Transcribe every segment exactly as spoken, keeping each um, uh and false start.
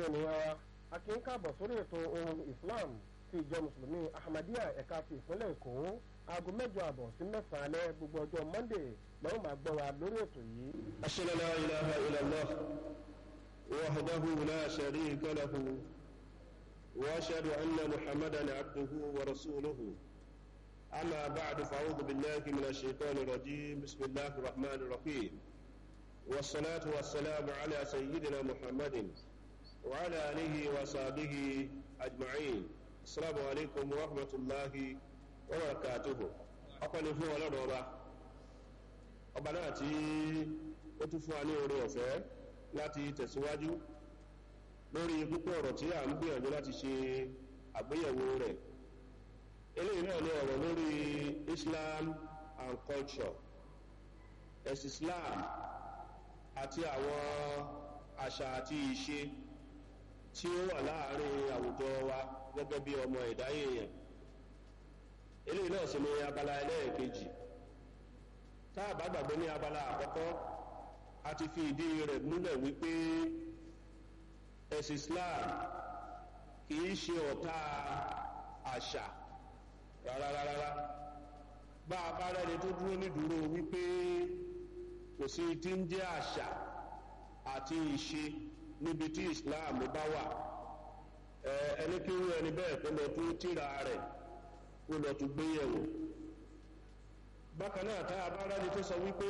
ènìyàn wa a kì í káàbọ̀ sórí ètò ohun Islam ti ìjọ mùsùlùmí Ahmadiyya ẹ̀ka ti ìpínlẹ̀ Èkó aago mẹ́jọ àbọ̀ sí mẹ́sàn-án alẹ́ gbogbo ọjọ́ Monday lẹ́yìn máa gbọ́ wa lórí ètò yìí. ashhadu an la ilaha illallah wahdahu la sharika lahu wa ashhadu anna Muhammadan abduhu wa rasuluhu amma ba'du fa'udhu billahi minash shaitanir rajim bismillahir rahmanir rahim wassalatu wassalamu ala sayyidina Muhammadin wa ala alihi wa sahbihi ajma'in. Assalamu alaikum wa rahmatullahi wa barakatuhu. Ọpẹ́ ni fún Ọlọ́run ọba ọba náà tí ó tún fún wa ní oore ọ̀fẹ́ láti tẹ̀síwájú lórí púpọ̀ ọ̀rọ̀ tí a ń gbìyànjú láti ṣe àgbéyẹ̀wò rẹ̀. Eléyìí náà ni ọ̀rọ̀ lórí Islam and culture, ẹ̀sìn Islam àti àwọn àṣà àti ìṣe tí ó wà láàárín àwùjọ wa gẹ́gẹ́ bí ọmọ ẹ̀dá èèyàn. Eléyìí náà sì ni abala ẹlẹ́ẹ̀kejì. Tá a bá gbàgbé ní abala àkọ́kọ́ a ti fi ìdí rẹ̀ múlẹ̀ wípé ẹ̀sìn Islam kìí ṣe ọ̀tá àṣà rárárárá. Bá a bá rẹ́ni tó dúró nídúró wípé kò sí tí ń jẹ́ àṣà àti ìṣe níbi tí Islam bá wà, ẹni kí irú ẹni bẹ́ẹ̀ kó lọ tún tírà rẹ̀ kó lọ tún gbéyẹ̀wò. Bákan náà tá a bá rẹ́ni tó sọ wípé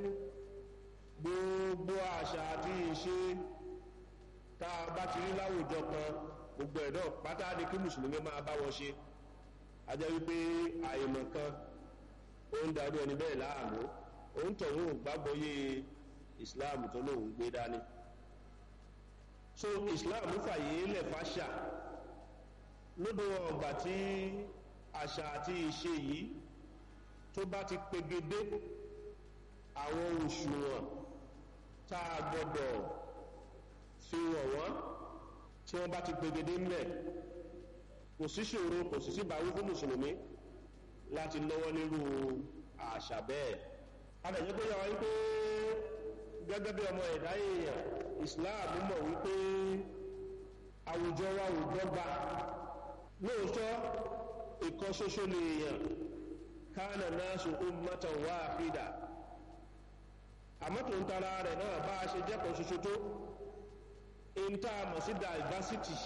gbogbo àṣà àti ìṣe tá a bá ti rí láwùjọ kan gbogbo ẹ̀dọ́ pátá ni kí mùsùlùmí máa bá wọn ṣe, a jẹ́ wípé àìmọ̀ kan ó ń darú ẹni bẹ́ẹ̀ láàmú, òun tọ̀hún gbàgbọ́yé Islam tó lóun gbé dání. So Islam fàyè lẹ̀ fàṣà lódò ọgbà tí àṣà àti ìṣe yìí tó bá ti pegedé àwọn òṣùwọ̀n tá a gbọ́dọ̀ fi wọ̀n wọ́n, tí wọ́n bá ti pegedé ńlẹ̀ kò sí ṣòro kò sì sí báwí fún mùsùlùmí láti lọ́wọ́ nírú àṣà bẹ́ẹ̀. adàjẹ́ pé yàwá wípé gẹ́gẹ́ bí ọmọ ẹ̀dá èèyàn Islam mọ̀ wípé àwùjọ wa ò dọ́gba. Lóòótọ́ ìkan ṣoṣo ni èèyàn, kana nasu ummatan wahida, àmọ́ tó ń tara rẹ̀ náà bá a ṣe jẹ́ kan ṣoṣo tó ń tá a mọ̀ sí diversity.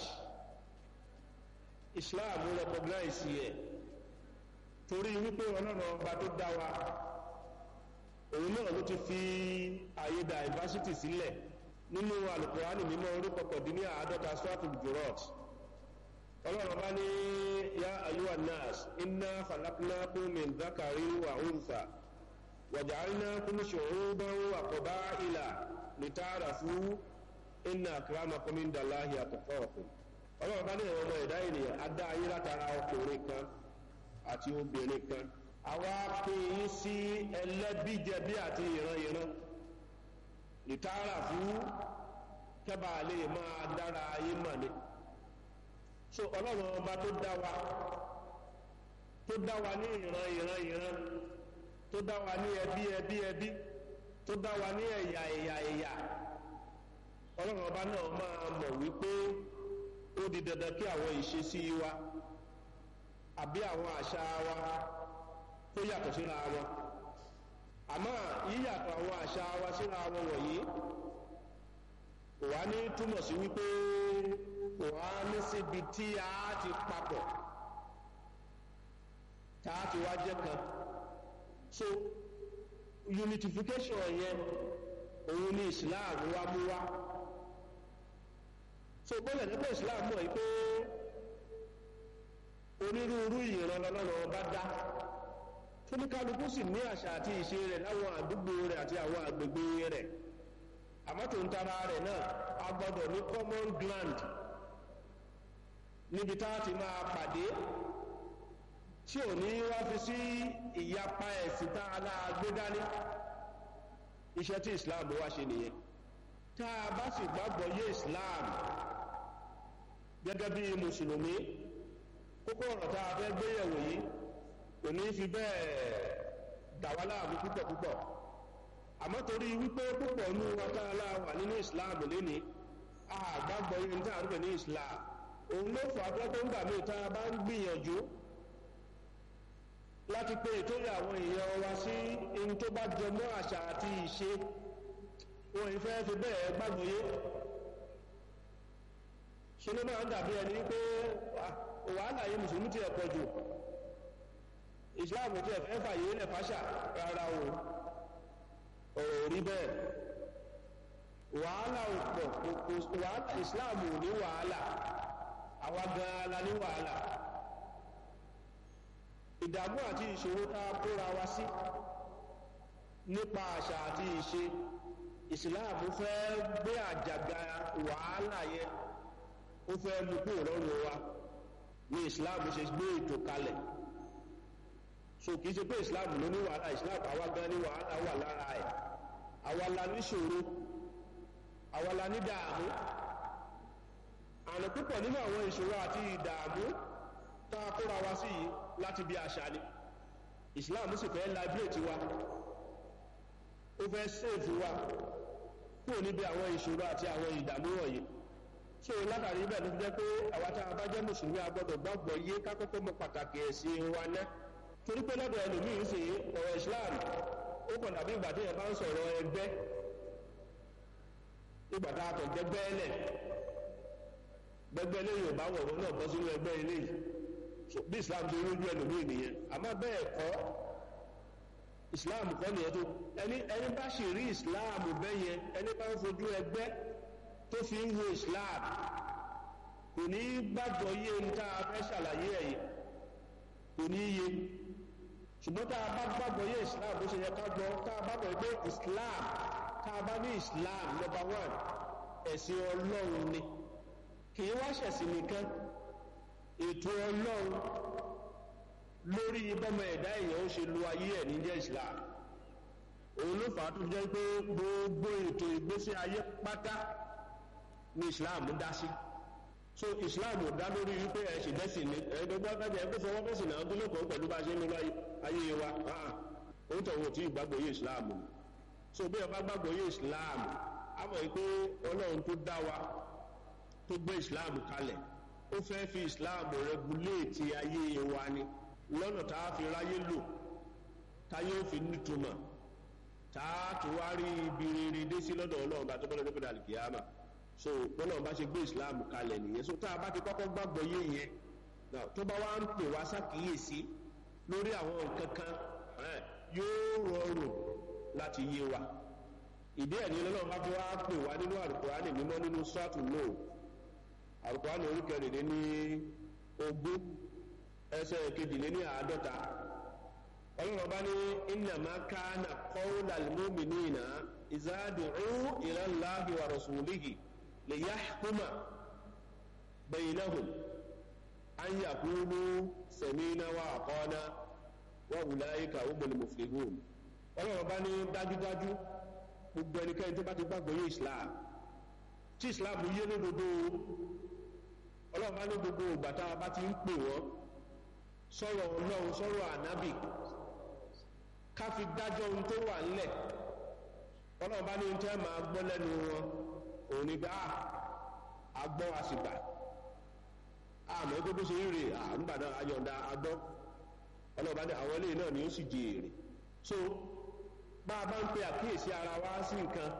Islam recognize ẹ̀ torí wípé Ọlọ́run ọba tó dá wa òun náà ló ti fi àyè diversity sílẹ̀ nínú Al-Qur'ani mímọ́ orí kọkàndínní àádọ́ta suratul Hujurat. Ọlọ́run bá ní ya ayyuhan nas inna khalaqnakum min dhakarin wa untha wa ja'alnakum shu'uban wa qaba'ila lita'arafu inna akramakum indallahi atqakum. Ọlọ́run bá ní ẹ̀rọ ọmọ ẹ̀dá ènìyàn á dá ayé látara ọkùnrin kan àti obìnrin kan, àwa pè yín sí ẹlẹ́bíjẹbí àti ìran-ìran lita'arafu kẹ́bà lè máa dára ayé mọ̀ ní. So Ọlọ́run ọba tó dá wa tó dá wa ní ìran ìran ìran tó dá wa ní ẹbí ẹbí ẹbí tó dá wa ní ẹ̀yà ẹ̀yà ẹ̀yà, Ọlọ́run ọba náà máa mọ̀ wípé ó di dandan kí àwọn ìṣesí wa àbí àwọn àṣà wa kó yàtọ̀ síra wọn. Àmọ́ yíyàtọ̀ àwọn àṣà wa síra wọn wọ̀nyí kò wá ní túmọ̀ sí wípé kò wá ní síbi tí a ti papọ̀ tá a ti wá jẹ́ kan. So unification yẹn òun ni Islam wá mú wá. So bọ́lẹ̀ nípa Islam mọ̀ pé onírúurú ìran lọ́lọ́rọ̀ bá dá tó ní kálukú sì ní àṣà àti ìṣe rẹ̀ láwọn àdúgbò rẹ̀ àti àwọn àgbègbè rẹ̀, àmọ́ tó ń tara rẹ̀ náà a gbọ́dọ̀ ní common ground níbi tá a ti máa pàdé tí ò ní wá fi sí ìyapa ẹ̀sìn tá a láà gbé dání. Iṣẹ́ tí Islam wá ṣe nìyẹn. Tá a bá sì gbàgbọ́ yé Islam gẹ́gẹ́ bí mùsùlùmí, kókó ọ̀rọ̀ tá a fẹ́ gbéyẹ̀wò yìí kò ní fi bẹ́ẹ̀ dà wá láàmú púpọ̀ púpọ̀. àmọ́ torí wípé púpọ̀ ní wátàlá wà nínú Islam lénìí àgbàgbọ́ gbàgbọ́ yìí ní tàbí ní Islam òun ló fà á tó ń gbà mí tá a bá ń gbìyànjú láti pé ìtòyí àwọn èèyàn wa sí in tó bá jẹ mọ́ àṣà àti ìṣe wọn ìfẹ́ fi bẹ́ẹ̀ gbàgbọ́ yé ṣe ló máa ń dàbí ẹni pé wàhálà yìí mùsùlùmí ti ẹ̀pọ̀ jù Islam ti ẹ̀fẹ́ fàyè ilẹ̀ fàṣà rárá o ọ̀rọ̀ rí bẹ́ẹ̀ wàhálà òpọ̀ wàhálà Islam ò ní wàhálà àwa gan-an la ní wàhálà ìdààmú àti ìṣòro tá a kóra wa sí nípa àṣà àti ìṣe Islam fẹ́ gbé àjàgà wàhálà yẹn ó fẹ́ mú kúrò lọ́rùn wa ní Islam ṣe gbé ètò kalẹ̀ so kìí ṣe pé Islam ló ní wàhálà Islam àwa gan ní wàhálà wà lára ẹ̀ àwa la ní ṣòro àwa la ní dààmú àná púpọ̀ nínú àwọn ìṣòro àti ìdààmú tá a kóra wa sí yìí láti bí àṣà ni Islam sì fẹ́ liberate wa ó fẹ́ save wa kúrò níbi àwọn ìṣòro àti àwọn ìdààmú wọ̀nyí so látàrí bẹ́ẹ̀ ló fi jẹ́ pé àwa tá a bá jẹ́ mùsùlùmí a gbọ́dọ̀ gbàgbọ́ yé kákọ́kọ́ mọ pàtàkì ẹ̀sìn wa náà torí pé lọ́dọ̀ ẹlòmíín sì ọ̀rọ̀ Islam ó kàn dàbí ìgbà tí ẹ bá ń sọ̀rọ̀ ẹgbẹ́ ìgbà tá a kàn gbẹgbẹ́ ẹlẹ̀ gbẹgbẹ́ lẹ́yìn ò bá wọ̀rọ̀ náà bọ́ sínú ẹgbẹ́ eléyìí bí Islam ti rújú ẹlòmíín nìyẹn àmọ́ bẹ́ẹ̀ kọ́ Islam kọ́ nìyẹn tó ẹni ẹni bá sì rí Islam bẹ́yẹn ẹni bá ń fojú ẹgbẹ́ tó fi ń wo Islam kò ní gbàgbọ́ yé ní tá a fẹ́ ṣàlàyé ẹ̀yìn kò ní yé ṣùgbọ́n tá a bá gbàgbọ́ yé Islam bó ṣe yẹ ká gbọ́ tá a bá gbọ́ pé Islam tá a bá ní Islam number one ẹ̀sìn Ọlọ́run ni kì í wá ṣẹ̀sìn nìkan ètò Ọlọ́run lórí bọ́mọ ẹ̀dá èèyàn ó ṣe lo ayé ẹ̀ ní jẹ́ Islam òun ló fà á tó jẹ́ pé gbogbo ètò ìgbésí ayé pátá ní Islam dá sí so Islam dá lórí wípé ẹ ṣì dẹ́sìn ní ẹ̀ẹ́dọ́gbọ́n fẹ́jẹ̀ ẹgbẹ́ fọwọ́ fẹ́sìn náà tó lókòó pẹ̀lú bá ṣe ń lọ ayé wa òun tọ̀wọ̀ tí ìgbàgbọ́ yé Islam so bí ẹ bá gbàgbọ́ yé Islam a mọ̀ pé Ọlọ́run tó dá wa tó gbé Islam kalẹ̀ ó fẹ́ fi Islam rẹguléètì ayé wa ni lọ́nà tá a fi ráyé lò táyé ó fi nítumọ̀ tá a tó wá rí ibi rere dé sí lọ́dọ̀ Ọlọ́run bá tó bọ́lá tó bọ́lá kìámà so bọ́lọ́run bá ṣe gbé Islam kalẹ̀ nìyẹn so tá a bá ti kọ́kọ́ gbàgbọ́ yé yẹn tó bá wá ń pè wá ṣàkíyèsí lórí àwọn nǹkan kan yóò rọrùn láti yé wa ìdí ẹ̀ ní Ọlọ́run bá fi wá pè wá nínú Al-Qur'ani mímọ́ nínú Suratul Nur Al-Qur'ani orí kẹrìnlẹ́ ní ogún ẹsẹ̀ kejìlẹ́ ní àádọ́ta Ọlọ́run bá ní innama kana qawlal mu'minina iza du'u ila Allahi wa rasulihi liyahkuma baynahum an yaqulu sami'na wa ata'na wa ulaika humul muflihun Ọlọ́run bá ní dájúdájú gbogbo ẹnikẹ́ni tó bá ti gbàgbọ́ yé Islam tí Islam yé lódodo Ọlọ́run bá ní gbogbo ìgbà tá a bá ti ń pè wọ́n sọ̀rọ̀ Ọlọ́run sọ̀rọ̀ ànábì ká fi dájọ́ ohun tó wà nílẹ̀ Ọlọ́run bá ní ohun tẹ́ máa gbọ́ lẹ́nu wọn òun ní bá àgbọ́ àsìgbà àmọ́ ẹgbẹ́ bó ṣe ń rè àǹgbàdá ayọ̀ǹda agbọ́ Ọlọ́run bá ní àwọn eléyìí náà ni ó sì jèrè so bá a bá ń pe àkíyèsí ara wa sí nǹkan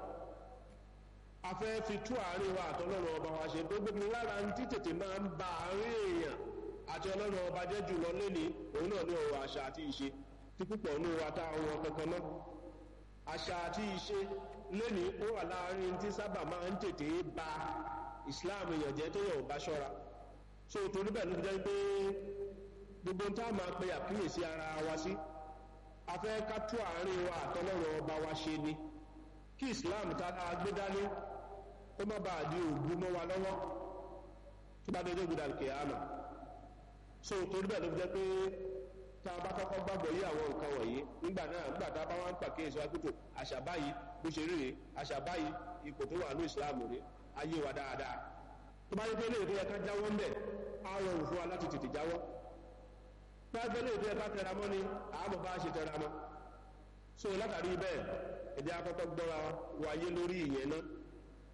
a fẹ́ fi tú àárín wa àtọ́lọ́run ọba wa ṣe tó gbogbo lára ń tí tètè máa ń ba àárín èèyàn àti Ọlọ́run ọba jẹ́ jù lọ lẹ́ni òun náà ní ọ̀rọ̀ àṣà àti ìṣe tí púpọ̀ ní wa tá àwọn kankan mọ́ àṣà àti ìṣe lẹ́ni ó wà láàárín tí sábà máa ń tètè ba Islam èèyàn jẹ́ tó yẹ ò bá ṣọ́ra so torí bẹ́ẹ̀ ló fi jẹ́ pé gbogbo tá a máa pe àkíyèsí ara wa sí a fẹ́ ká tú àárín wa àtọ́lọ́run ọba wa ṣe ni kí Islam tá a gbé dání ó má bàa di ògùn mọ́ wa lọ́wọ́ tó bá dé gbọdọ̀ kìámà so torí bẹ́ẹ̀ ló fi jẹ́ pé tá a bá kọ́kọ́ gbàgbọ́ yé àwọn nǹkan wọ̀nyí nígbà náà nígbà tá a bá wọn ń pàkíyèsí wa pípò àṣà báyìí bó ṣe rí rèé àṣà báyìí ipò tó wà ní Islam rí ayé wa dáadáa tó bá yẹ pé léèdè yẹ ká jáwọ́ ń bẹ̀ á rọrùn fún wa láti tètè jáwọ́ tó bá yẹ pé léèdè yẹ ká tẹra mọ́ ni àmọ́ bá ṣe tẹra mọ́ so látàrí bẹ́ẹ̀ ẹ̀dẹ́ akọ́kọ́ gbọ́ra wáyé lórí ìyẹn náà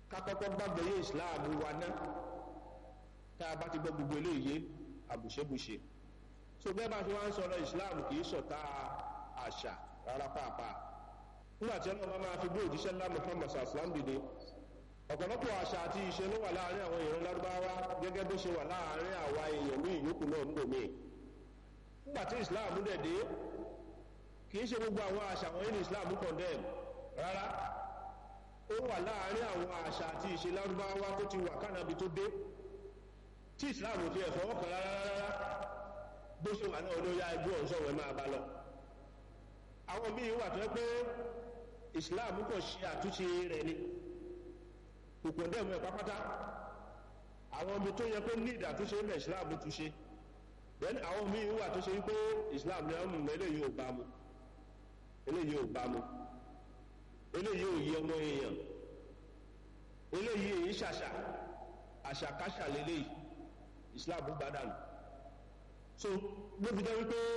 kákọ́kọ́ gbàgbọ́ yé islam wa ná tá a bá ti gbọ́ gbogbo eléyìí àbùṣebùṣe so bẹ́ẹ̀ bá ti wá ń sọ̀rọ̀ islam kì í ṣọ̀tá àṣà rárá pàápàá nígbà tí ọlọ́run bá máa fi gbé òjíṣẹ́ ńlá Muhammad sallam dìde ọ̀pọ̀lọpọ̀ àṣà àti ìṣe ló wà láàrin àwọn èèyàn lárúbáwá gẹ́gẹ́ bó ṣe wà láàrin àwa èèyàn ní ìyókù náà ń gbòmí nígbà tí islam dẹ̀ dé kì í ṣe gbogbo àwọn àṣà wọ̀nyí ní islam condemn rárá ó wà láàrin àwọn àṣà àti ìṣe lárúbáwá tó ti wà kánàbí tó dé tí islam ti ẹ̀fọ́ ọkàn rárá rárá bó ṣe wà náà ló yá ẹgbẹ́ ọ̀ṣọ́wẹ́ máa bá lọ àwọn míì wà tó yẹ pé islam kò ṣe àtúnṣe rẹ̀ ni kò condemn ẹ̀ pápátá àwọn ibi tó yẹ pé ní ìdàtúnṣe ilẹ̀ islam túnṣe then àwọn míì wà tó ṣe wípé islam ní ọmọ eléyìí ò bá mu eléyìí ò bá mu eléyìí ò yí ọmọ èèyàn eléyìí èyí ṣàṣà àṣàkáṣà lélẹ́yìí islam gbádànù so ló fi jẹ́ wípé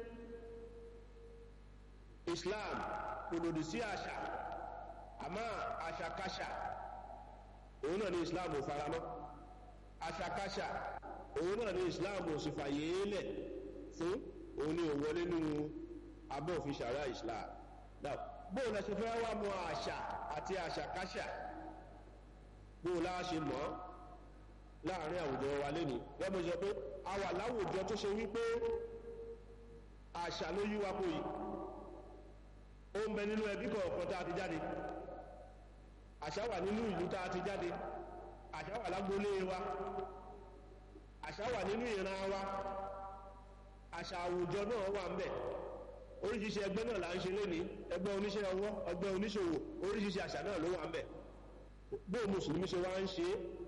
islam kò lòdì sí àṣà àmọ́ àṣàkáṣà òun náà ní islam ò faramọ́ àṣàkáṣà òun náà ní islam ò sì fàyè lẹ̀ fún òun ní òwò nínú abẹ́ òfin ṣàríà islam now bóò lẹ ṣe fẹ́ wá mọ àṣà àti àṣàkáṣà bóò láà ṣe mọ́ láàrin àwùjọ wa lẹ́ni wọ́n mọ̀ sọ pé a wà láwùjọ tó ṣe wípé àṣà ló yí wa kó yìí ó ń bẹ nínú ẹbí kọ̀ọ̀kan tá a ti jáde àṣà wà nínú ìlú tá a ti jáde àṣà wà lágbólé wa àṣà wà nínú ìran wa àṣà àwùjọ náà wà ń bẹ oríṣiríṣi ẹgbẹ́ náà là ń ṣe lẹ́ni ẹgbẹ́ oníṣẹ́ ọwọ́ ẹgbẹ́ oníṣòwò oríṣiríṣi àṣà náà ló wà ń bẹ bó mùsùlùmí ṣe wá ń ṣe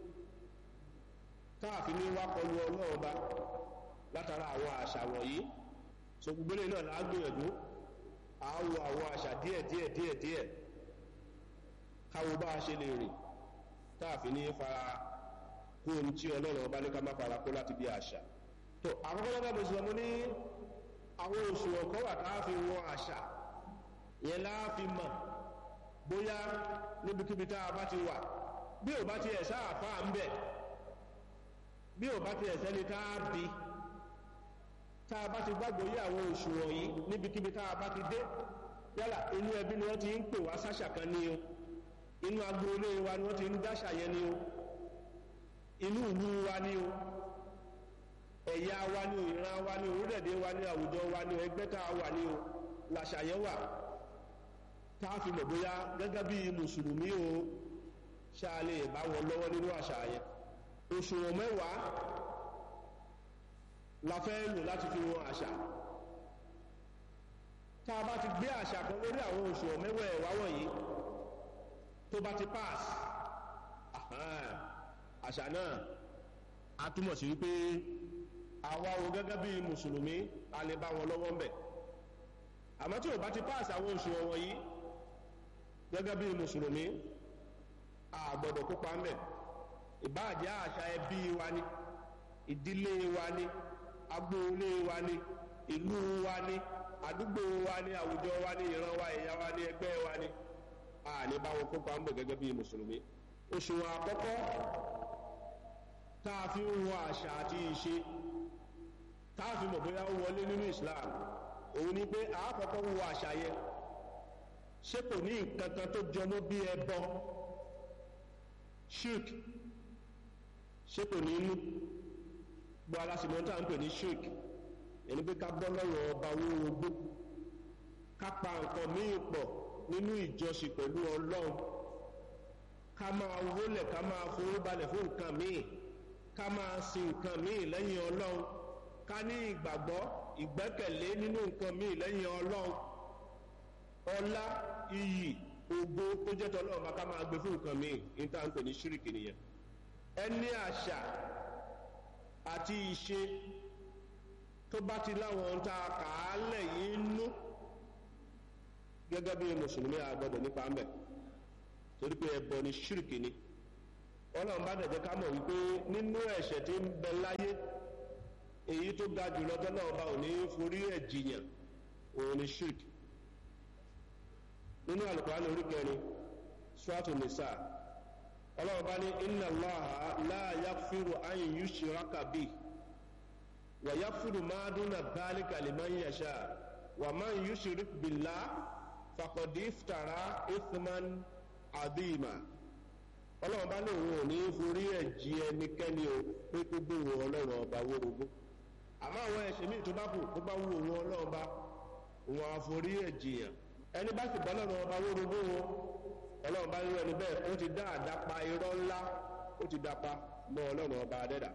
káàfin ní wá kọlu ọlọ́run bá látara àwọn àṣà wọ̀nyí so gbogbo náà là á gbìyànjú àwọ àwọn àṣà díẹ̀ díẹ̀ díẹ̀ díẹ̀ káwo bá a ṣe lè rìn káàfin ní fara kó ohun tí ọlọ́run bá ní ká má fara kó láti bí àṣà tó àkọ́kọ́ lọ́gbà bó ṣe mọ́ ní àwọn òṣùwọ̀n kan wà káàfin wọn àṣà yẹn láàfin mọ̀ bóyá níbikíbi tá a bá ti wà bí ò bá ti ẹ̀ sáàfà ń bẹ̀ bí ò bá ti ẹ̀ sẹ́ni tá a bí tá a bá ti gbàgbọ́ yí àwọn òṣùwọ̀n yìí níbikíbi tá a bá ti dé yálà inú ẹbí ni wọ́n ti ń pè wá sáṣà kan ní o inú agboolé wa ni wọ́n ti ń dáṣà yẹn ní o inú ìlú wa ní o ẹ̀yà wa ní o ìran wa ní o orílẹ̀-èdè wa ní àwùjọ wa ní o ẹgbẹ́ tá a wà ní o làṣà yẹn wà tá a fi mọ̀ bóyá gẹ́gẹ́ bí mùsùlùmí o ṣáà lè bá wọn lọ́wọ́ nínú àṣà yẹn òṣùwọ̀n mẹ́wàá la fẹ́ lò láti fi wọn àṣà tá a bá ti gbé àṣà kan lórí àwọn òṣùwọ̀n mẹ́wàá wọ̀nyí tó bá ti pass àṣà náà a túmọ̀ sí wípé àwa o gẹ́gẹ́ bí mùsùlùmí a lè bá wọn lọ́wọ́ ń bẹ̀ àmọ́ tí ò bá ti pass àwọn òṣùwọ̀n wọ̀nyí gẹ́gẹ́ bí mùsùlùmí a gbọ́dọ̀ kópa ń bẹ̀ ìbáàjẹ́ àṣà ẹbí wa ni ìdílé wa ni agboolé wa ni ìlú wa ni àdúgbò wa ni àwùjọ wa ni ìran wa ẹ̀yà wa ni ẹgbẹ́ wa ni a ní bá wọn kópa ń bẹ̀ gẹ́gẹ́ bí mùsùlùmí òṣùwọ̀n àkọ́kọ́ tá a fi ń wọ àṣà àti ìṣe tá a fi mọ̀ bóyá ó wọlé nínú Islam òun ni pé àákọ́kọ́ wọ àṣà yẹn ṣé kò ní nǹkan kan tó jọmọ́ bí ẹbọ shirk ṣé kò ní inú gbọ́ alásìmọ́ tá à ń pè ní shirk ẹni pé ká bọ́ lọ́rọ̀ ọba owó ogbó ká pa nǹkan míì pọ̀ nínú ìjọsìn pẹ̀lú Ọlọ́run ká máa wólẹ̀ ká máa forí balẹ̀ fún nǹkan míì ká máa sin nǹkan míì lẹ́yìn Ọlọ́run ká ní ìgbàgbọ́ ìgbẹ́kẹ̀lé nínú nǹkan míì lẹ́yìn Ọlọ́run ọlá iyì ògo tó jẹ́ tọ́lọ́run bá ká máa gbé fún nǹkan míì ní tá à ń pè ní ṣíríkì nìyẹn ẹni àṣà àti ìṣe tó bá ti láwọn tá a kà á lẹ̀ yìí nú gẹ́gẹ́ bí mùsùlùmí àgbọ̀dọ̀ nípa ń bẹ̀ torí pé ẹbọ ni ṣíríkì ni Ọlọ́run bá dẹ̀ jẹ́ ká mọ̀ wípé nínú ẹ̀ṣẹ̀ tí ń bẹ láyé èyí tó ga jùlọ tọ́lọ́run bá ò ní forí ẹ̀ jìyàn òun ni ṣíríkì nínú Al-Qur'an orí kẹrin Suratu Nisa ọlọ́run bá ní inna Allaha la yaghfiru an yushraka bihi wa yaghfiru ma duna dhalika liman yasha wa man yushrik billahi faqad iftara ithman adima ọlọ́run bá ní òun ò ní forí ẹ̀ jì ẹnikẹ́ni o pé kó gbòòrò ọlọ́run ọba wórogún àmọ́ àwọn ẹ̀ṣẹ̀ míì tó bá kù tó bá wù òun ọlọ́run bá òun àforí ẹ̀ jìyàn ẹni bá sì bọ́ ọlọ́run ọba wórogún wọn ọlọ́run bá rírọ ẹni bẹ́ẹ̀ ó ti dá àdápa irọ́ ńlá ó ti dápa mọ́ ọlọ́run ọba adẹ́dà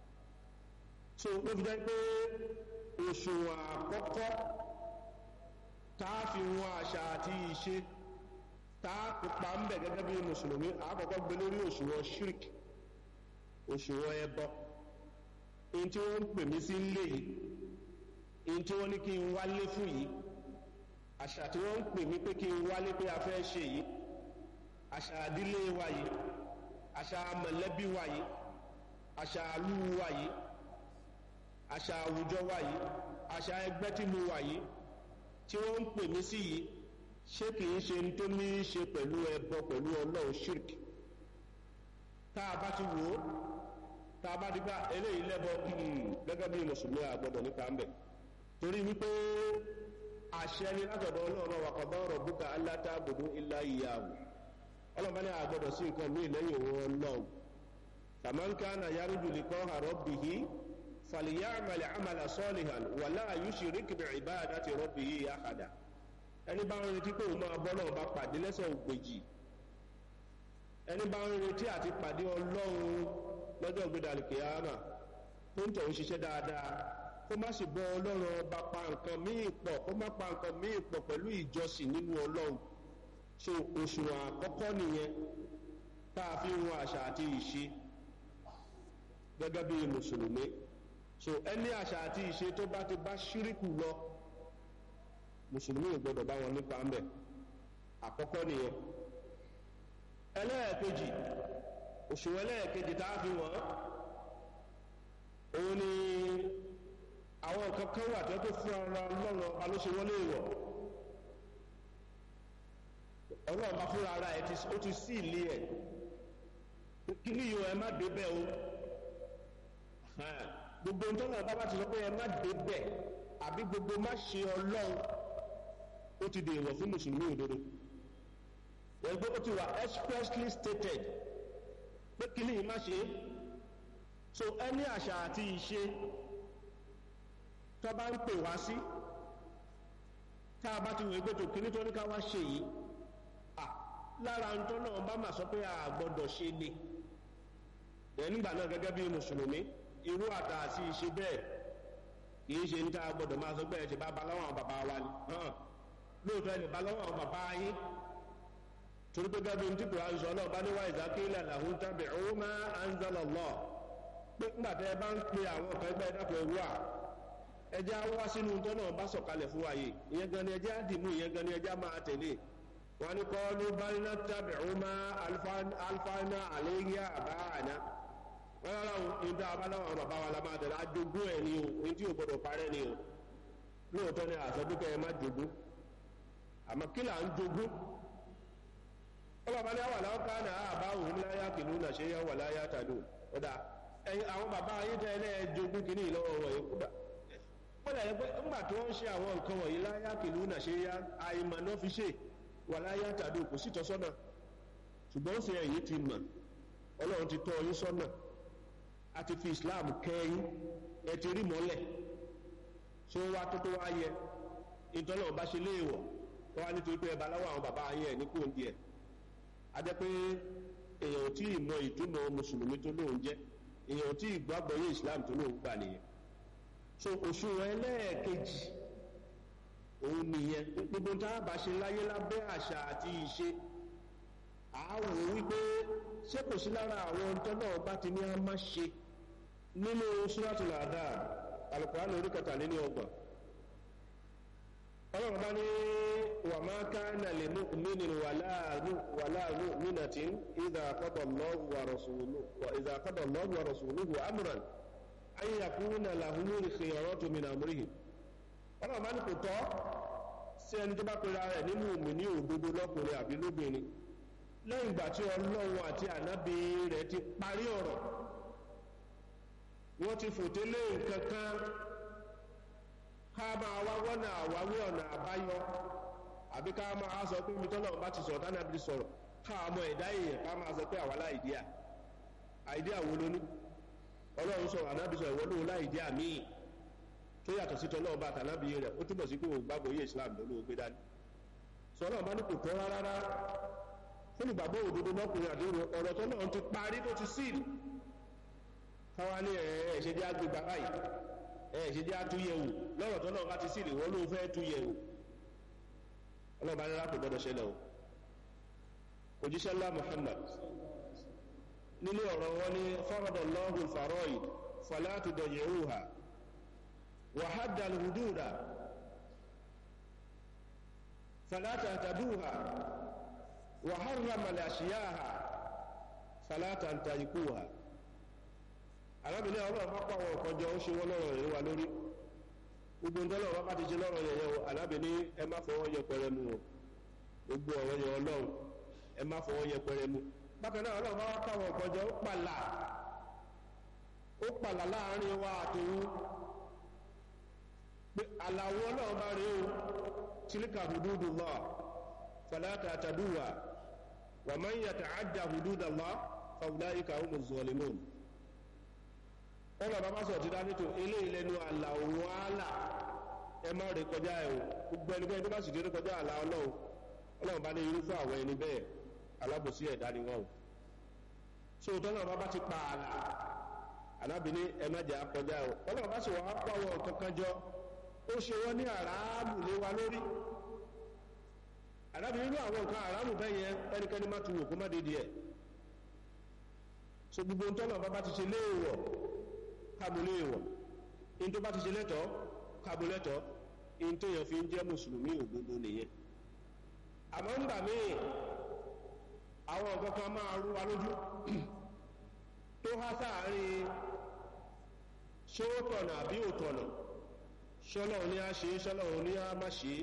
so ló fi jẹ́ pé òṣùwọ̀n àkọ́kọ́ tá a fi wọn àṣà àti ìṣe tá a pupa ń bẹ̀ gẹ́gẹ́ bí mùsùlùmí àkọ́kọ́ gbé lórí òṣùwọ̀n shirk òṣùwọ̀n ẹbọ in tí wọ́n ń pè mí sí ńlé yìí in tí wọ́n ní kí n wálé fún yìí àṣà tí wọ́n ń pè mí pé kí n wálé pé a fẹ́ ṣe yìí àṣà àdílé wa yìí àṣà mọ̀lẹ́bí wa yìí àṣà àlú wa yìí àṣà àwùjọ wa yìí àṣà ẹgbẹ́ tí mo wà yìí tí wọ́n ń pè mí sí yìí ṣé kìí ṣe ní tó ní í ṣe pẹ̀lú ẹbọ pẹ̀lú ọlọ́run shirk tá a bá ti wò ó tá a bá ti gbá eléyìí lẹ́bọ gẹ́gẹ́ bí mùsùlùmí àgbọ̀dọ̀ nípa ń bẹ̀ torí wípé àṣẹ ni látọ̀dọ̀ ọlọ́run wa qada rabbuka alla ta'budu illa iyyahu ọlọ́run bá ní àgbọ̀dọ̀ sí nǹkan mí lẹ́yìn òun ọlọ́run faman kana yarju liqa'a rabbihi falya'mal 'amalan salihan wa la yushrik bi'ibadati rabbihi ahada ẹni bá ń retí pé òun máa bọ́ náà bá pàdé lẹ́sẹ̀ ògbèjì ẹni bá ń retí àti pàdé ọlọ́run lọ́jọ́ ìgbédàlì kìyàmà tó ń tọ̀ ń ṣiṣẹ́ dáadáa kó má sì bọ́ ọlọ́run ọba pa nǹkan míì pọ̀ kó má pa nǹkan míì pọ̀ pẹ̀lú ìjọsìn nínú ọlọ́run so òṣùwọ̀n àkọ́kọ́ nìyẹn tá a fi ń wọn àṣà àti ìṣe gẹ́gẹ́ bí mùsùlùmí so ẹni àṣà àti ìṣe tó bá ti bá ṣíríkù lọ mùsùlùmí ò gbọdọ̀ bá wọn nípa ń bẹ̀ àkọ́kọ́ nìyẹn ẹlẹ́ẹ̀kejì òṣùwọ̀n ẹlẹ́ẹ̀kejì tá a fi wọ́n òun ni àwọn nǹkan kan wà tó tó fún ara ọlọ́run ọba ló ṣe wọ́n lè wọ̀ ọlọ́run bá fúnra ara ẹ̀ ó ti sí ilé ẹ̀ kí ní yóò ẹ má dé bẹ́ẹ̀ o gbogbo nítorí ọba bá ti sọ pé ẹ má dé bẹ́ẹ̀ àbí gbogbo má ṣe ọlọ́run ó ti dè wọ̀ fún mùsùlùmí òdodo ẹgbẹ́ ó ti wà expressly stated pé kí ní má ṣe so ẹni àṣà àti ìṣe tó bá ń pè wá sí tá a bá ti wọ ẹgbẹ́ tó kí ní tó ní ká wá ṣe yìí à lára ń tó náà bá mà sọ pé a gbọ́dọ̀ ṣe ni ẹ̀ nígbà náà gẹ́gẹ́ bí mùsùlùmí irú àtà àti ìṣe bẹ́ẹ̀ kìí ṣe ní tá a gbọ́dọ̀ máa sọ pé ẹ̀ ṣe bá ba lọ́wọ́ àwọn bàbá wa ni lóòótọ́ ẹ̀ lè ba lọ́wọ́ àwọn bàbá yín torí pé gẹ́gẹ́ bí ní tìkùrọ̀ àǹsọ náà bá ní wá ìzákílẹ̀ làhún tàbí ọ̀hún máa anzalallah pé nígbà tẹ́ ẹ bá ń pe àwọn ọ̀kan ẹgbẹ́ ẹ̀dàpọ̀ ẹ̀wú à ẹjẹ́ á wá sínú tó náà bá sọ̀kalẹ̀ fún wa yìí ìyẹn gan ni ẹjẹ́ á dìmú ìyẹn gan ni ẹjẹ́ á máa tẹ̀lé wọn ni qalu bal nattabi'u ma alfana alayhi aba'ana wọn lára ohun tó abáláwọn àwọn bàbá wa la máa tẹ̀lé ajogún ẹ̀ ni o ohun tí ò gbọdọ̀ parẹ́ ni o lóòótọ́ ni àsọdúkẹ́ ẹ má jogún àmọ́ kí là ń jogún ọlọ́pàá ní àwọn aláwọ̀ká náà àbá òun láyá kìlú náà ṣe yá wà láyá tàdó ọ̀dá ẹ̀yìn àwọn bàbá ayé tẹ́ ẹlẹ́ jogún kìíní ìlọ́wọ́ wọ̀nyí kúgbà pọ́lẹ̀ ẹgbẹ́ ńgbà tí wọ́n ṣe àwọn nǹkan wọ̀nyí láyá kìlú náà ṣe yá àìmọ̀ náà fi ṣe wà láyá tàdó kò sí tọ́sọ́nà ṣùgbọ́n ṣe ẹ̀yìn ti mọ̀ ọlọ́run ti tọ́ yín sọ́nà àti fi Islam kẹ́yìn ẹ ti rí mọ́lẹ̀ ṣé ó wá tó tó wá yẹ ìtọ́lọ́run bá ṣe léèwọ̀ wọ́n wá nítorí pé ẹ bá láwọ́ àwọn bàbá ayé ẹ̀ ní kóńdí ẹ̀ adẹ́ pé èèyàn tí ìmọ̀ ìtumọ̀ mùsùlùmí tó lóun jẹ́ èèyàn tí ìgbàgbọ́ yé Islam tó lóun gbà nìyẹn so òṣùwọ̀n ẹlẹ́ẹ̀kejì òun nìyẹn gbogbo tá a bá ṣe láyé lábẹ́ àṣà àti ìṣe àáwò wípé ṣé kò sí lára àwọn ọ̀tọ́ náà bá ti ní a má ṣe nínú Suratul Adhab Al-Qur'an orí kẹtàléní ọgbọ̀n ọlọ́run bá ní wà máa kana li mu'minin wala mu'minatin idha qada Allahu wa rasuluhu wa idha qada Allahu wa rasuluhu amran an yakuna lahumul khiyaratu min amrihim ọlọ́run bá ní kò tọ́ sí ẹni tó bá pera rẹ̀ ní mùmínì òdodo lọ́kùnrin àbí lóbìnrin lẹ́yìn ìgbà tí ọlọ́run àti ànábì rẹ̀ ti parí ọ̀rọ̀ wọ́n ti fòtélé kankan ká máa wá wọ́nà àwáwí ọ̀nà àbáyọ àbí ká máa sọ pé mi tọ́lọ̀ bá ti sọ̀rọ̀ tánàbí sọ̀rọ̀ káàmọ́ ẹ̀dá èèyàn ká máa sọ pé àwa láìdíà àìdíà wo ló ní ọlọ́run sọ̀rọ̀ ànábì sọ̀rọ̀ ìwọ́n lóun láìdíà míì tó yàtọ̀ sí tọ́lọ́ bá tànábì rẹ̀ ó túbọ̀ sí pé òun gbàgbọ́ yé Islam ló gbé dání sọ̀rọ̀ bá ní kò tọ́ rárá fún ìgbàgbọ́ òdodo mọ́kùnrin àdéhùn ọ̀rọ̀ tó náà ti parí tó ti síl káwá ní ẹ̀ ṣe jẹ́ agbègbè báyìí ẹ̀ ṣe jẹ́ àtúnyẹ̀wò lọ́rọ̀ tó náà bá ti síl ìwọ́n ló fẹ́ túnyẹ̀wò ọlọ́ba ní lápò gbọ́dọ̀ ṣẹlẹ̀ o òjíṣẹ́ ńlá Muhammad nínú ọ̀rọ̀ wọn ní faradallahu al-fara'id fala tudayyi'uha wa hadda al-hududa fala ta'taduha wa harrama al-ashya'a fala tantahikuha arábìnrin ọlọ́run bá pàwọn ọ̀kọjọ ó ṣe wọ́n lọ́rọ̀ rẹ̀ wà lórí gbogbo ǹdọ́lọ̀ wọ́n bá ti ṣe lọ́rọ̀ yẹ̀yẹ́ o arábìnrin ẹ má fọwọ́ yẹpẹrẹ mú o gbogbo ọ̀rọ̀ yẹn ọlọ́run ẹ má fọwọ́ yẹpẹrẹ mú bákan náà ọlọ́run bá wá pàwọn ọ̀kọjọ ó pàlà ó pàlà láàrin wa àtòun pé àlàwọ ọlọ́run bá rí o tilka hududullah fala ta'taduha wa man yata'adda hududallah fa ulaika humuz zalimun ọlọ́run bá sọ̀rọ̀ ti dá nítò ilé ìlẹ́nu àlà òun àlà ẹ má rí kọjá ẹ̀ o gbogbo ẹnikẹ́ni tó bá sì dé kọjá àlà ọlọ́run ọlọ́run bá ní irúfẹ́ àwọn ẹni bẹ́ẹ̀ alábòsí ẹ̀dá ni wọ́n o so tọ́lọ́run bá bá ti pa àlà alábìíní ẹ má jẹ́ akọjá ẹ̀ o ọlọ́run bá sì wọ́n á pàwọ̀ kankan jọ ó ṣe wọ́n ní àràámù lé wa lórí alábìíní ní àwọn nǹkan àràámù bẹ́ẹ̀ yẹn ẹnikẹ́ni má tu wò kó má dédé ẹ̀ so gbogbo tọ́lọ́run bá bá ti ṣe léèwọ̀ kábulé ìwọ̀ in tó bá ti ṣe lẹ́tọ̀ọ́ kábulẹ́tọ̀ in tó yàn fi ń jẹ́ mùsùlùmí òdodo nìyẹn àmọ́ ń gbà míì àwọn ọ̀gọ́ kan máa rú wa lójú tó há sáàárín ṣóòtọ̀nà àbí òtọ̀nà ṣọ́lọ̀ ní a ṣe ṣọ́lọ̀ ní a má ṣe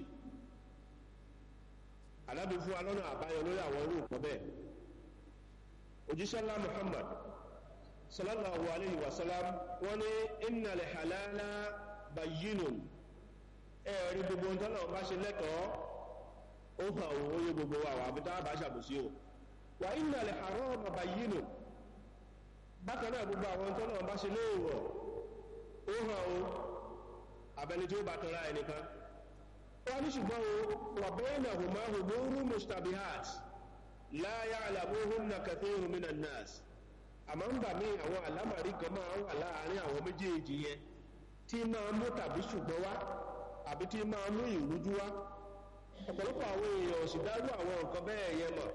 alábi fún wa lọ́nà àbáyọ lórí àwọn orú nǹkan bẹ́ẹ̀ òjíṣẹ́ ńlá Muhammad sallallahu alayhi wa sallam wọ́n ní innal halala bayyinun ẹ̀rí gbogbo ǹtọ́nà bá ṣe lẹ́tọ̀ọ́ ó hàn òun ó yé gbogbo wa wà bí tá bá ṣàbòsí o wa innal harama bayyinun bákan náà gbogbo àwọn ǹtọ́nà bá ṣe léèwọ̀ ó hàn o abẹni tí ó bá tọ́ra ẹnìkan wọ́n ní ṣùgbọ́n o wa baynahuma umurun mushtabihat la ya'lamuhunna kathirun minan nas àmọ́ ń gbà mí àwọn àlámàrí kan máa ń wà láàárín àwọn méjèèjì yẹn tí máa mú tàbí ṣùgbọ́n wá àbí tí máa mú ìrújú wá ọ̀pọ̀lọpọ̀ àwọn èèyàn sì dárú àwọn nǹkan bẹ́ẹ̀ yẹn mọ̀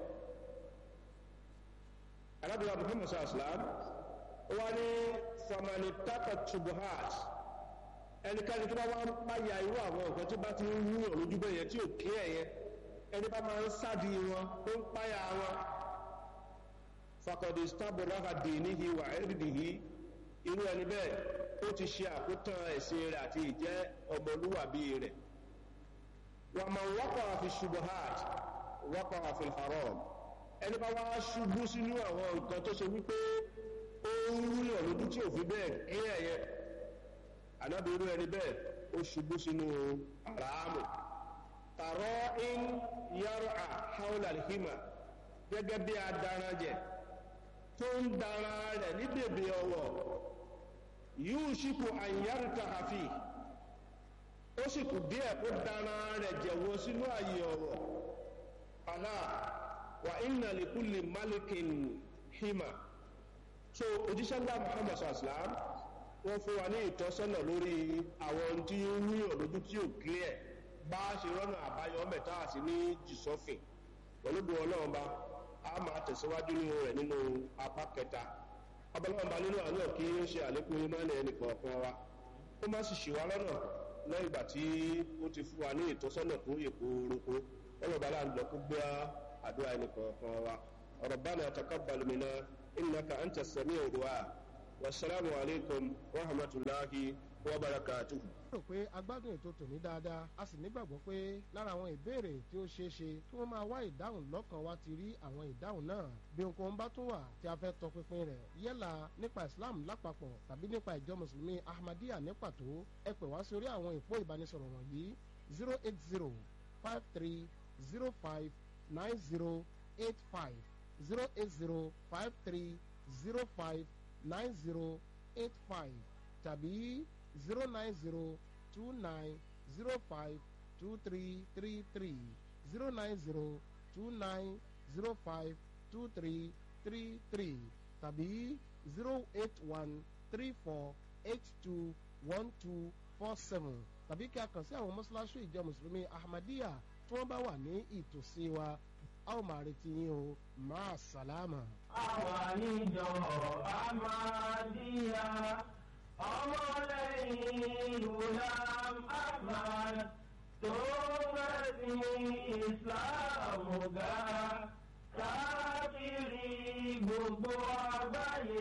alábìyà Muhammad sallam wá ní famani taka tubuhat ẹnikẹ́ni tó bá wá ń páyà irú àwọn nǹkan tó bá ti ń mú ìrújú bẹ́ẹ̀ yẹn tí ò kí ẹ̀ yẹn ẹni bá máa ń sádi wọn tó ń páyà wọn fakọ̀dé stábọ̀láha dìníhi wà ẹ́rìdìhí irú ẹni bẹ́ẹ̀ ó ti ṣe àkótán ẹ̀sìn rẹ̀ àti ìjẹ́ ọmọlúwàbí rẹ̀ wà máa wọ́pọ̀ àfi ṣubuhat wọ́pọ̀ àfi haram ẹni bá wá ṣubú sínú àwọn nǹkan tó ṣe wípé ó ń ríyàn lójú tí ò fi bẹ́ẹ̀ kí ẹ̀yẹ ànábì irú ẹni bẹ́ẹ̀ ó ṣubú sínú àràámù tààrọ́ in yàrá haúlà hímà gẹ́gẹ́ bí adaranjẹ tó ń dára rẹ̀ ní bèbè ọwọ̀ yíò ṣíkò àyàrùta àfi ó sì kù díẹ̀ kó dára rẹ̀ jẹ̀wọ́ sínú àyè ọ̀rọ̀ alá wà inna li kulli malikin hima so òjíṣẹ́ ńlá Muhammad sallam wọ́n fún wa ní ìtọ́sọ́nà lórí àwọn tí ó ní ọ̀lójú tí ò clear bá ṣe rọ́nà àbáyọ mẹ́ta àti ní jìsọ́fìn pẹ̀lú bí ọlọ́run bá a máa tẹ̀síwájú nínú rẹ̀ nínú apá kẹta abọ́lọ́mọba nínú àánú kí ó ṣe àlékún ìmọ̀lẹ̀ ẹnìkọ̀ọ̀kan wa ó má sì ṣì wá lọ́nà lẹ́yìn ìgbà tí ó ti fún wa ní ìtọ́sọ́nà tó yẹ kórókó ọlọ́ba láàrín lọ kó gbé àdúrà ẹnìkọ̀ọ̀kan wa rabbana taqabbal minna innaka anta as-sami'ud du'a wassalamu alaikum wa rahmatullahi وبركاته. rò pé agbádùn ètò tòní dáadáa a sì nígbàgbọ́ pé lára àwọn ìbéèrè tí ó ṣeé ṣe kí wọ́n máa wá ìdáhùn lọ́kàn wa ti rí àwọn ìdáhùn náà bí ohunkóhun bá tún wà tí a fẹ́ tọpinpin rẹ̀ yálà nípa Islam lápapọ̀ tàbí nípa ìjọ mùsùlùmí Ahmadiyya ní pàtó ẹ pè wá sórí àwọn ìpó ìbánisọ̀rọ̀ wọ̀nyí zero eight zero five three zero five nine zero eight five zero eight zero five three zero five nine zero eight five tàbí zero nine zero two nine zero five two three three three zero nine zero two nine zero five two three three three tàbí zero eight one three four eight two one two four seven tàbí kí a kàn sí àwọn mọ́ṣáláṣí ìjọ mùsùlùmí Ahmadiyya tí wọ́n bá wà ní ìtòsí wa a ó máa retí yín o máa sàlámà. àwa níjọ Ahmadiyya ọmọlẹ́yìn Ghulam Ahmad tó mẹ́sìn Ìsìláàmù ga káàkiri gbogbo àgbáyé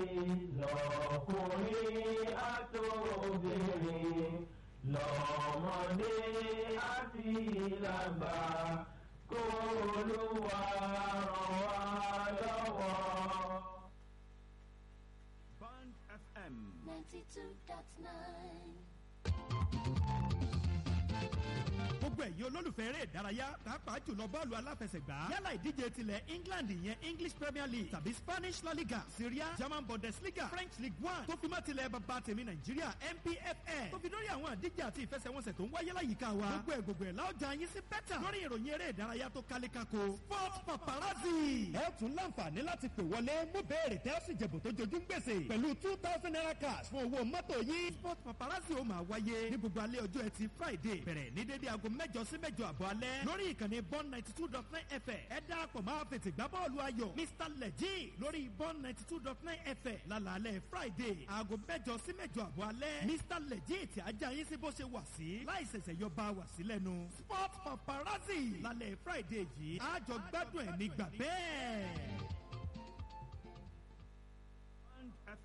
lọ́kùnrin àtòbìnrin lọ́mọdé àti lágbà kó Olúwa ràn wá lọ́wọ́. Band F M ninety-two point nine. gbogbo ẹ̀yin olólùfẹ́ eré ìdárayá pàápàá jùlọ bọ́ọ̀lù aláfẹsẹ̀gbá yálà ìdíje tilẹ̀ England ìyẹn English Premier League tàbí Spanish La Liga Syria German Bundesliga French League One tó fi má tilẹ̀ bàbá tèmi Nàìjíríà N P F L tó fi lórí àwọn àdíje àti ìfẹsẹ̀wọnsẹ̀ tó ń wáyé láyìíká wa gbogbo ẹ̀ gbogbo ẹ̀ láọjà yín sí bẹ́tà lórí ìròyìn eré ìdárayá tó kálékáko Sport Paparazzi. ẹ tún láǹfààní láti pè wọlé mú béèrè tẹ́ ó sì jẹ̀bù tó jojú ń gbèsè pẹ̀lú two thousand naira cash fún owó mọ́tò yìí. Sport Paparazzi ó máa wáyé ní gbogbo alẹ́ ọjọ́ ẹtì Friday bẹ̀rẹ̀ ní dédé aago mẹ́jọ sí mẹ́jọ àbọ̀ alẹ́ lórí ìkànnì bond ninety two dot nine F M ẹ darapọ̀ máa fètè gbá bọ́ọ̀lù ayọ̀ Mister Leji lórí bond ninety two dot nine F M lálàálẹ̀ Friday aago mẹ́jọ sí mẹ́jọ àbọ̀ alẹ́ Mister Leji tí ajá yín sí bó ṣe wà sí láì ṣẹ̀ṣẹ̀ yọ bá wà sí lẹ́nu Sport Paparazzi lálẹ́ Friday yìí àjọ gbádùn ẹ̀ nígbà bẹ́ẹ̀.